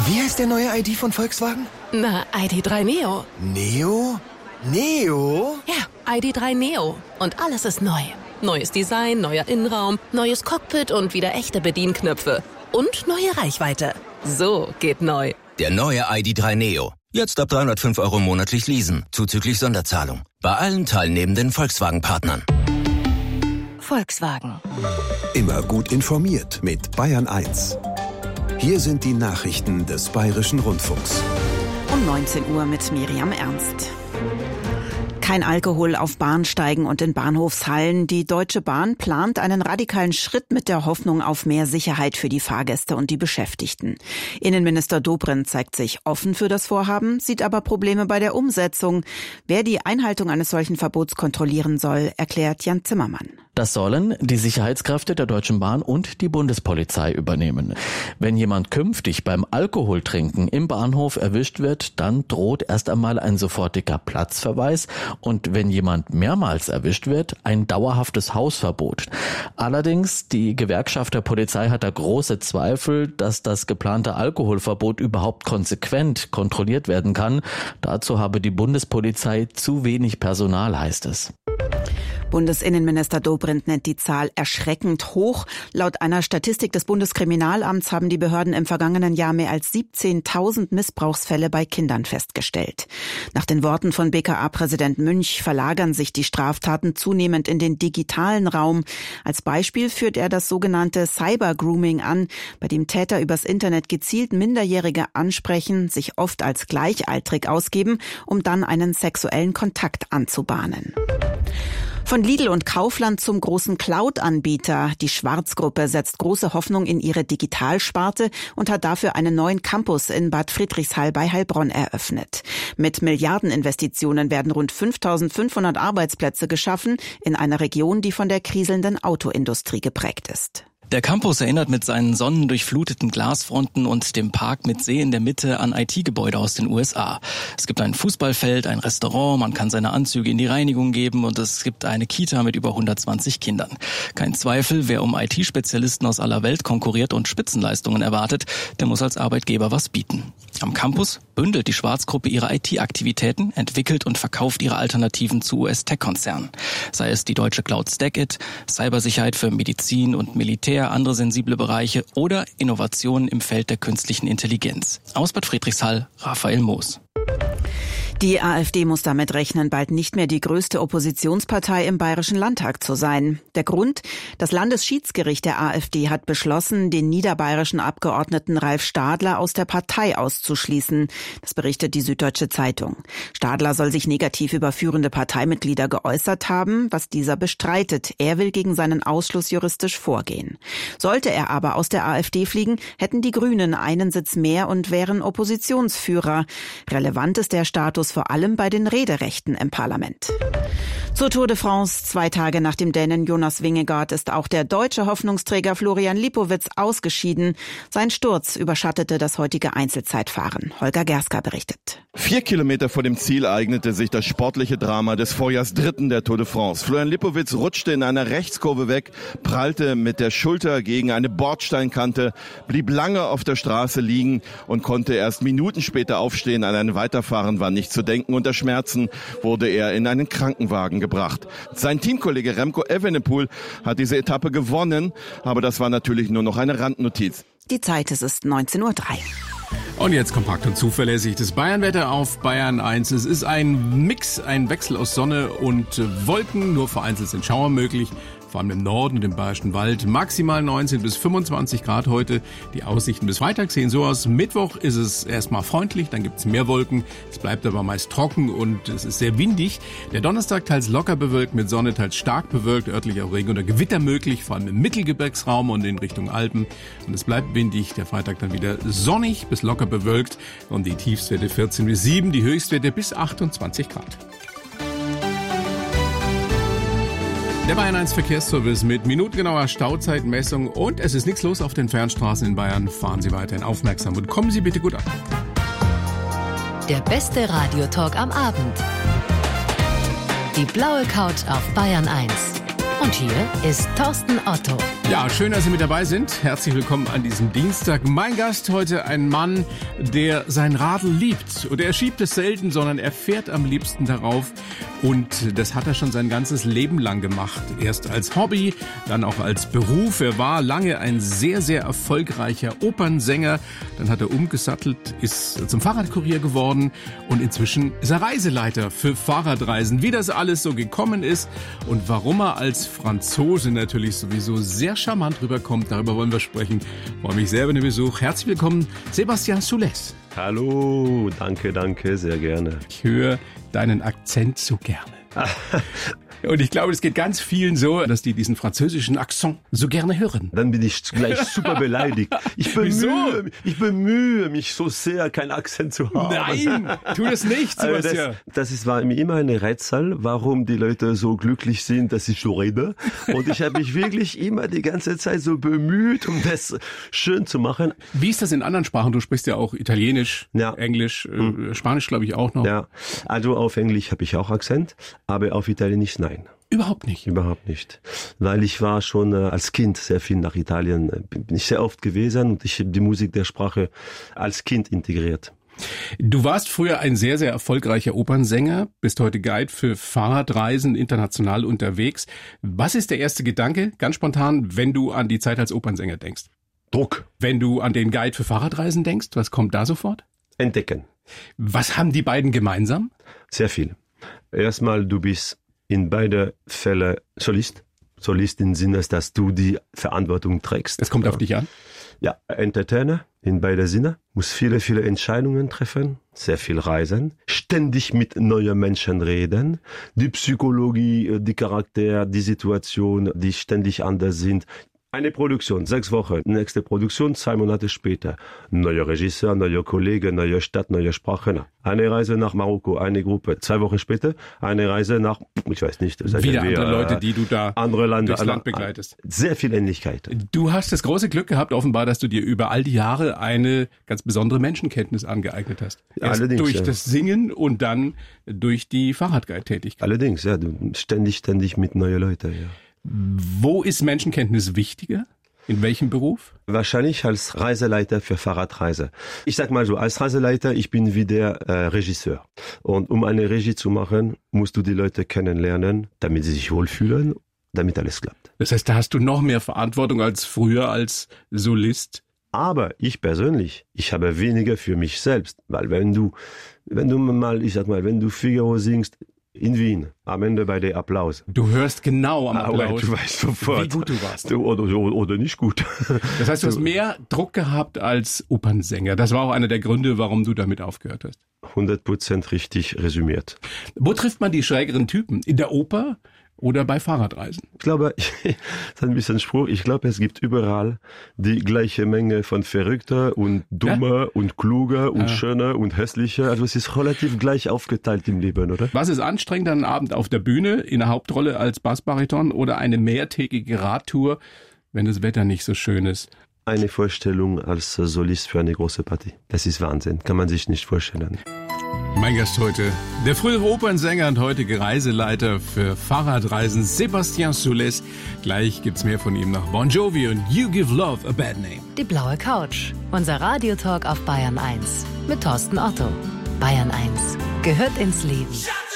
Wie heißt der neue ID von Volkswagen? Na, ID.3 Neo. Neo? Neo? Ja, ID.3 Neo. Und alles ist neu. Neues Design, neuer Innenraum, neues Cockpit und wieder echte Bedienknöpfe. Und neue Reichweite. So geht neu. Der neue ID.3 Neo. Jetzt ab 305 € monatlich leasen, zuzüglich Sonderzahlung. Bei allen teilnehmenden Volkswagen-Partnern. Volkswagen. Immer gut informiert mit Bayern 1. Hier sind die Nachrichten des Bayerischen Rundfunks. Um 19 Uhr mit Miriam Ernst. Kein Alkohol auf Bahnsteigen und in Bahnhofshallen. Die Deutsche Bahn plant einen radikalen Schritt mit der Hoffnung auf mehr Sicherheit für die Fahrgäste und die Beschäftigten. Innenminister Dobrindt zeigt sich offen für das Vorhaben, sieht aber Probleme bei der Umsetzung. Wer die Einhaltung eines solchen Verbots kontrollieren soll, erklärt Jan Zimmermann. Das sollen die Sicherheitskräfte der Deutschen Bahn und die Bundespolizei übernehmen. Wenn jemand künftig beim Alkoholtrinken im Bahnhof erwischt wird, dann droht erst einmal ein sofortiger Platzverweis und wenn jemand mehrmals erwischt wird, ein dauerhaftes Hausverbot. Allerdings, die Gewerkschaft der Polizei hat da große Zweifel, dass das geplante Alkoholverbot überhaupt konsequent kontrolliert werden kann. Dazu habe die Bundespolizei zu wenig Personal, heißt es. Bundesinnenminister Dobrindt nennt die Zahl erschreckend hoch. Laut einer Statistik des Bundeskriminalamts haben die Behörden im vergangenen Jahr mehr als 17.000 Missbrauchsfälle bei Kindern festgestellt. Nach den Worten von BKA-Präsident Münch verlagern sich die Straftaten zunehmend in den digitalen Raum. Als Beispiel führt er das sogenannte Cyber-Grooming an, bei dem Täter übers Internet gezielt Minderjährige ansprechen, sich oft als gleichaltrig ausgeben, um dann einen sexuellen Kontakt anzubahnen. Von Lidl und Kaufland zum großen Cloud-Anbieter. Die Schwarz-Gruppe setzt große Hoffnung in ihre Digitalsparte und hat dafür einen neuen Campus in Bad Friedrichshall bei Heilbronn eröffnet. Mit Milliardeninvestitionen werden rund 5.500 Arbeitsplätze geschaffen in einer Region, die von der kriselnden Autoindustrie geprägt ist. Der Campus erinnert mit seinen sonnendurchfluteten Glasfronten und dem Park mit See in der Mitte an IT-Gebäude aus den USA. Es gibt ein Fußballfeld, ein Restaurant, man kann seine Anzüge in die Reinigung geben und es gibt eine Kita mit über 120 Kindern. Kein Zweifel, wer um IT-Spezialisten aus aller Welt konkurriert und Spitzenleistungen erwartet, der muss als Arbeitgeber was bieten. Am Campus bündelt die Schwarz-Gruppe ihre IT-Aktivitäten, entwickelt und verkauft ihre Alternativen zu US-Tech-Konzernen. Sei es die deutsche Cloud Stackit, Cybersicherheit für Medizin und Militär, andere sensible Bereiche oder Innovationen im Feld der künstlichen Intelligenz. Aus Bad Friedrichshall, Raphael Moos. Die AfD muss damit rechnen, bald nicht mehr die größte Oppositionspartei im Bayerischen Landtag zu sein. Der Grund? Das Landesschiedsgericht der AfD hat beschlossen, den niederbayerischen Abgeordneten Ralf Stadler aus der Partei auszuschließen. Das berichtet die Süddeutsche Zeitung. Stadler soll sich negativ über führende Parteimitglieder geäußert haben, was dieser bestreitet. Er will gegen seinen Ausschluss juristisch vorgehen. Sollte er aber aus der AfD fliegen, hätten die Grünen einen Sitz mehr und wären Oppositionsführer. Relevant ist der Status vor allem bei den Rederechten im Parlament. Zur Tour de France, 2 Tage nach dem Dänen Jonas Vingegaard, ist auch der deutsche Hoffnungsträger Florian Lipowitz ausgeschieden. Sein Sturz überschattete das heutige Einzelzeitfahren. Holger Gerska berichtet. 4 Kilometer vor dem Ziel eignete sich das sportliche Drama des Vorjahrs Dritten der Tour de France. Florian Lipowitz rutschte in einer Rechtskurve weg, prallte mit der Schulter gegen eine Bordsteinkante, blieb lange auf der Straße liegen und konnte erst Minuten später aufstehen. An ein Weiterfahren war nicht zu denken. Unter Schmerzen wurde er in einen Krankenwagen gebracht. Sein Teamkollege Remco Evenepoel hat diese Etappe gewonnen, aber das war natürlich nur noch eine Randnotiz. Die Zeit ist 19:03 Uhr. Und jetzt kompakt und zuverlässig das Bayernwetter auf Bayern 1. Es ist ein Mix, ein Wechsel aus Sonne und Wolken. Nur vereinzelt sind Schauer möglich. Vor allem im Norden und im Bayerischen Wald. Maximal 19 bis 25 Grad heute. Die Aussichten bis Freitag sehen so aus. Mittwoch ist es erstmal freundlich, dann gibt es mehr Wolken. Es bleibt aber meist trocken und es ist sehr windig. Der Donnerstag teils locker bewölkt mit Sonne, teils stark bewölkt. Örtlich auch Regen oder Gewitter möglich, vor allem im Mittelgebirgsraum und in Richtung Alpen. Und es bleibt windig. Der Freitag dann wieder sonnig bis locker bewölkt. Und die Tiefstwerte 14 bis 7, die Höchstwerte bis 28 Grad. Der Bayern 1 Verkehrsservice mit minutengenauer Stauzeitmessung und es ist nichts los auf den Fernstraßen in Bayern. Fahren Sie weiterhin aufmerksam und kommen Sie bitte gut an. Der beste Radiotalk am Abend. Die blaue Couch auf Bayern 1. Und hier ist Thorsten Otto. Ja, schön, dass Sie mit dabei sind. Herzlich willkommen an diesem Dienstag. Mein Gast heute ein Mann, der sein Radl liebt. Und er schiebt es selten, sondern er fährt am liebsten darauf. Und das hat er schon sein ganzes Leben lang gemacht. Erst als Hobby, dann auch als Beruf. Er war lange ein sehr, sehr erfolgreicher Opernsänger. Dann hat er umgesattelt, ist zum Fahrradkurier geworden. Und inzwischen ist er Reiseleiter für Fahrradreisen. Wie das alles so gekommen ist und warum er als Franzose natürlich sowieso sehr charmant rüberkommt, darüber wollen wir sprechen. Ich freue mich sehr über den Besuch. Herzlich willkommen, Sébastien Soulès. Hallo, danke, sehr gerne. Ich höre deinen Akzent so gerne. Und ich glaube, es geht ganz vielen so, dass die diesen französischen Akzent so gerne hören. Dann bin ich gleich super beleidigt. Ich bemühe mich so sehr, keinen Akzent zu haben. Nein, tu das nicht, Sebastian. Das war mir immer ein Rätsel, warum die Leute so glücklich sind, dass ich so rede. Und ich habe mich wirklich immer die ganze Zeit so bemüht, um das schön zu machen. Wie ist das in anderen Sprachen? Du sprichst ja auch Italienisch, ja. Englisch, Spanisch glaube ich auch noch. Ja, also auf Englisch habe ich auch Akzent, aber auf Italienisch nein. Überhaupt nicht? Überhaupt nicht. Weil ich war schon als Kind sehr viel nach Italien, bin ich sehr oft gewesen und ich habe die Musik der Sprache als Kind integriert. Du warst früher ein sehr, sehr erfolgreicher Opernsänger, bist heute Guide für Fahrradreisen, international unterwegs. Was ist der erste Gedanke, ganz spontan, wenn du an die Zeit als Opernsänger denkst? Druck. Wenn du an den Guide für Fahrradreisen denkst, was kommt da sofort? Entdecken. Was haben die beiden gemeinsam? Sehr viel. Erstmal, du bist in beide Fälle Solist. Solist im Sinne, dass du die Verantwortung trägst. Das kommt auf dich an? Ja, Entertainer in beide Sinne. Muss viele Entscheidungen treffen, sehr viel reisen, ständig mit neuen Menschen reden. Die Psychologie, die Charakter, die Situation, die ständig anders sind. Eine Produktion, 6 Wochen, nächste Produktion, 2 Monate später. Neuer Regisseur, neuer Kollege, neue Stadt, neue Sprache. Eine Reise nach Marokko, eine Gruppe. 2 Wochen später, eine Reise nach, ich weiß nicht. Wieder andere Leute, die du da durchs Land begleitest. Sehr viel Ähnlichkeit. Du hast das große Glück gehabt, offenbar, dass du dir über all die Jahre eine ganz besondere Menschenkenntnis angeeignet hast. Erst allerdings, durch das Singen und dann durch die Fahrradguide-Tätigkeit. Allerdings, ja, du ständig mit neuen Leuten, ja. Wo ist Menschenkenntnis wichtiger? In welchem Beruf? Wahrscheinlich als Reiseleiter für Fahrradreise. Ich sag mal so, als Reiseleiter, ich bin wie der Regisseur. Und um eine Regie zu machen, musst du die Leute kennenlernen, damit sie sich wohlfühlen, damit alles klappt. Das heißt, da hast du noch mehr Verantwortung als früher als Solist? Aber ich persönlich, ich habe weniger für mich selbst. Weil wenn du Figaro singst, in Wien, am Ende bei der Applaus. Du hörst genau am Applaus, du weißt sofort, wie gut du warst. Oder nicht gut. Das heißt, du hast mehr Druck gehabt als Opernsänger. Das war auch einer der Gründe, warum du damit aufgehört hast. 100% richtig resümiert. Wo trifft man die schrägeren Typen? In der Oper oder bei Fahrradreisen? Ich glaube, das ist ein bisschen Spruch, ich glaube, es gibt überall die gleiche Menge von Verrückter und Dummer und Kluger und Schöner und Hässlicher. Also es ist relativ gleich aufgeteilt im Leben, oder? Was ist anstrengender, ein Abend auf der Bühne in der Hauptrolle als Bassbariton oder eine mehrtägige Radtour, wenn das Wetter nicht so schön ist? Eine Vorstellung als Solist für eine große Party. Das ist Wahnsinn, kann man sich nicht vorstellen. Mein Gast heute, der frühere Opernsänger und heutige Reiseleiter für Fahrradreisen, Sébastien Soulès. Gleich gibt's mehr von ihm nach Bon Jovi und You Give Love a Bad Name. Die blaue Couch, unser Radiotalk auf Bayern 1 mit Thorsten Otto. Bayern 1 gehört ins Leben.